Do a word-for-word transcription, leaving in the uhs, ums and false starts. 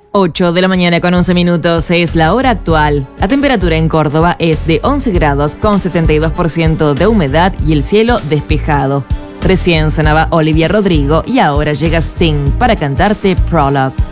ocho de la mañana con once minutos es la hora actual. La temperatura en Córdoba es de once grados con setenta y dos por ciento de humedad y el cielo despejado. Recién sonaba Olivia Rodrigo y ahora llega Sting para cantarte Prologue.